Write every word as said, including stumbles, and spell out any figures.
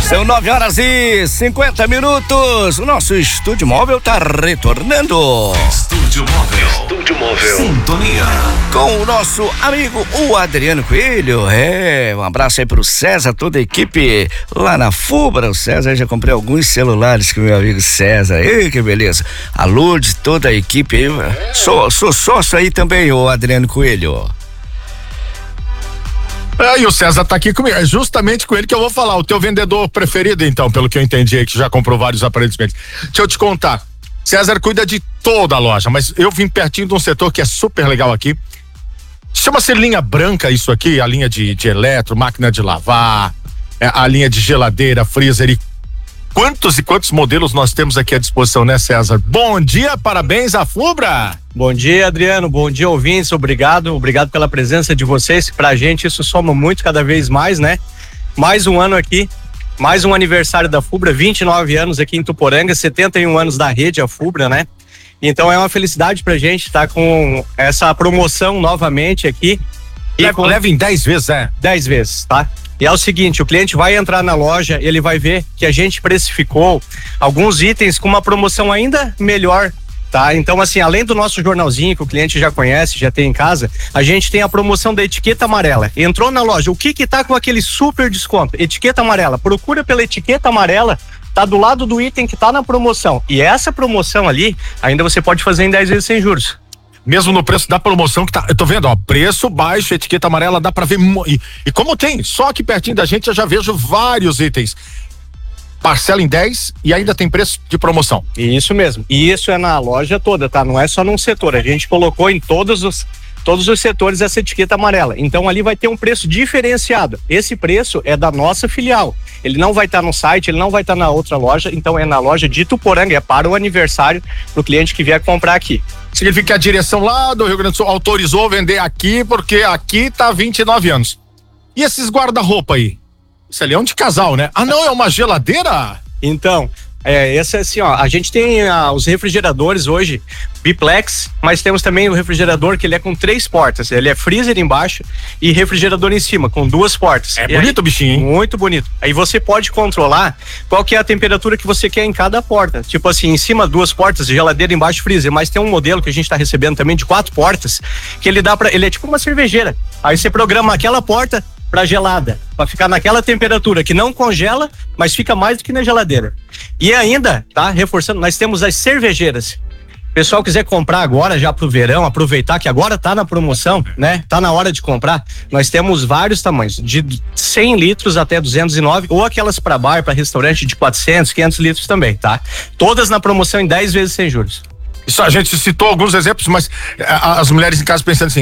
São nove horas e cinquenta minutos. O nosso estúdio móvel tá retornando. Estúdio móvel. Estúdio móvel. Sintonia. Com o nosso amigo, o Adriano Coelho. É, um abraço aí pro César, toda a equipe lá na Fubra. O César, já comprei alguns celulares com o meu amigo César. Ei, que beleza. A Lourdes, toda a equipe aí. Sou, sou sócio aí também, o Adriano Coelho. É, e o César tá aqui comigo, é justamente com ele que eu vou falar, o teu vendedor preferido então, pelo que eu entendi aí, que já comprou vários aparelhos. Deixa eu te contar, César cuida de toda a loja, mas eu vim pertinho de um setor que é super legal aqui, chama-se linha branca isso aqui, a linha de, de eletro, máquina de lavar, é, a linha de geladeira, freezer e quantos e quantos modelos nós temos aqui à disposição, né, César? Bom dia, parabéns à Fubra! Bom dia, Adriano, bom dia, ouvintes, obrigado, obrigado pela presença de vocês, pra gente isso soma muito cada vez mais, né? Mais um ano aqui, mais um aniversário da Fubra, vinte e nove anos aqui em Tuporanga, setenta e um anos da rede, a Fubra, né? Então é uma felicidade pra gente estar tá com essa promoção novamente aqui. E com... Leva em dez vezes, é? dez vezes, tá? E é o seguinte, o cliente vai entrar na loja, ele vai ver que a gente precificou alguns itens com uma promoção ainda melhor, tá? Então, assim, além do nosso jornalzinho que o cliente já conhece, já tem em casa, a gente tem a promoção da etiqueta amarela. Entrou na loja, o que que tá com aquele super desconto? Etiqueta amarela, procura pela etiqueta amarela, tá do lado do item que tá na promoção. E essa promoção ali, ainda você pode fazer em dez vezes sem juros. Mesmo no preço da promoção que tá, eu tô vendo, ó, preço baixo, etiqueta amarela, dá pra ver, e, e como tem, só aqui pertinho da gente eu já vejo vários itens. Parcela em dez e ainda tem preço de promoção. Isso mesmo, e isso é na loja toda, tá? Não é só num setor, a gente colocou em todos os todos os setores essa etiqueta amarela, então ali vai ter um preço diferenciado, esse preço é da nossa filial, ele não vai estar tá no site, ele não vai estar tá na outra loja, então é na loja de Tuporanga, é para o aniversário do cliente que vier comprar aqui. Significa que a direção lá do Rio Grande do Sul autorizou vender aqui, porque aqui tá vinte e nove anos. E esses guarda-roupa aí? Isso ali é um de casal, né? Ah, não, é uma geladeira? Então, é, esse é assim, ó, a gente tem ah, os refrigeradores hoje, biplex, mas temos também o refrigerador que ele é com três portas, ele é freezer embaixo e refrigerador em cima, com duas portas. É e bonito o bichinho, hein? Muito bonito. Aí você pode controlar qual que é a temperatura que você quer em cada porta, tipo assim, em cima duas portas, geladeira embaixo freezer, mas tem um modelo que a gente tá recebendo também de quatro portas, que ele dá pra, ele é tipo uma cervejeira, aí você programa aquela porta para gelada, para ficar naquela temperatura que não congela, mas fica mais do que na geladeira. E ainda, tá? Reforçando, nós temos as cervejeiras. Pessoal quiser comprar agora já pro verão, aproveitar que agora tá na promoção, né? Tá na hora de comprar. Nós temos vários tamanhos, de cem litros até duzentos e nove, ou aquelas para bar, para restaurante de quatrocentos, quinhentos litros também, tá? Todas na promoção em dez vezes sem juros. Isso, a gente citou alguns exemplos, mas a, as mulheres em casa pensando assim,